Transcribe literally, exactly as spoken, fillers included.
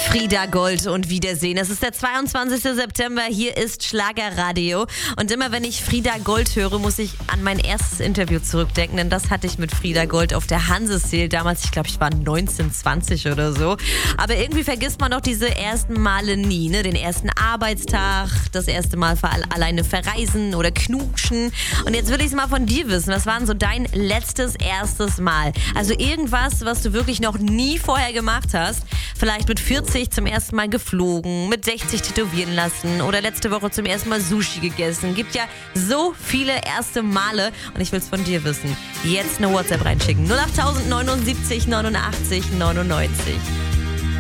Frieda Gold und Wiedersehen. Es ist der zweiundzwanzigster September, hier ist Schlagerradio. Und immer wenn ich Frieda Gold höre, muss ich an mein erstes Interview zurückdenken, denn das hatte ich mit Frieda Gold auf der Hanseseel damals. Ich glaube, ich war neunzehn, zwanzig oder so. Aber irgendwie vergisst man doch diese ersten Male nie, ne? Den ersten Arbeitstag, das erste Mal alleine verreisen oder knutschen. Und jetzt will ich es mal von dir wissen. Was war denn so dein letztes, erstes Mal? Also irgendwas, was du wirklich noch nie vorher gemacht hast. Vielleicht mit vierzig zum ersten Mal geflogen, mit sechzig tätowieren lassen oder letzte Woche zum ersten Mal Sushi gegessen. Gibt ja so viele erste Male und ich will es von dir wissen. Jetzt eine WhatsApp reinschicken. null acht neunundsiebzig neunundachtzig neunundneunzig.